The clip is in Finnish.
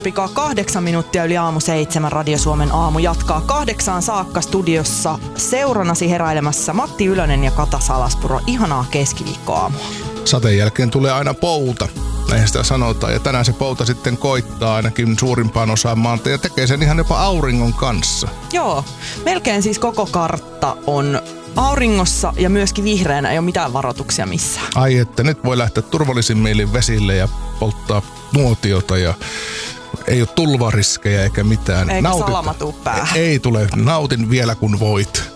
Pikaa 8 minuuttia yli aamu 7. Radio Suomen aamu jatkaa 8 saakka studiossa seurannasi heräilemässä Matti Ylönen ja Kata Salaspuro. Ihanaa keskiviikkoaamua. Sateen jälkeen tulee aina pouta, näin sitä sanotaan. Ja tänään se pouta sitten koittaa ainakin suurimpaan osaan maanta ja tekee sen ihan jopa auringon kanssa. Joo, melkein siis koko kartta on auringossa ja myöskin vihreänä, ei ole mitään varoituksia missään. Ai että nyt voi lähteä turvallisin mielin vesille ja polttaa nuotiota ja ei ole tulvariskejä eikä mitään. Eikä salama tuu päähän. Ei tule. Nautin vielä kun voit.